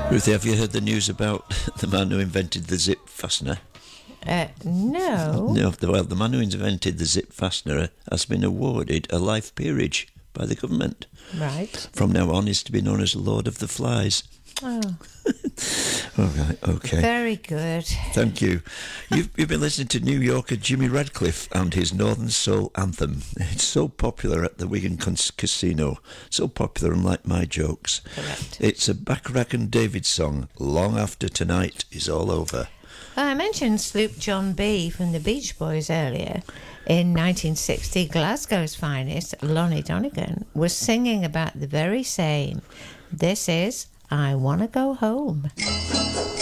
Ruthie, have you heard the news about the man who invented the zip fastener? No. No, well, the man who invented the zip fastener has been awarded a life peerage by the government. Right. From now on, he's to be known as Lord of the Flies. Oh. All right, okay. Very good. Thank you. You've been listening to New Yorker Jimmy Radcliffe and his Northern Soul anthem. It's so popular at the Wigan Casino. So popular, unlike my jokes. Correct. It's a Bacharach and David song, long after tonight is all over. I mentioned Sloop John B. from the Beach Boys earlier. In 1960, Glasgow's finest, Lonnie Donegan, was singing about the very same. This is I Wanna Go Home.